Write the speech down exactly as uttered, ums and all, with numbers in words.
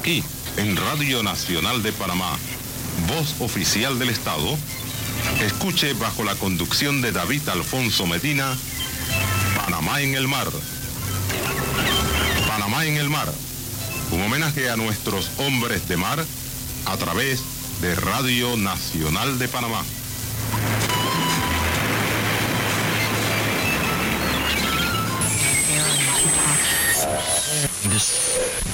Aquí, en Radio Nacional de Panamá, voz oficial del Estado, escuche bajo la conducción de David Alfonso Medina, Panamá en el mar. Panamá en el mar, un homenaje a nuestros hombres de mar a través de Radio Nacional de Panamá. This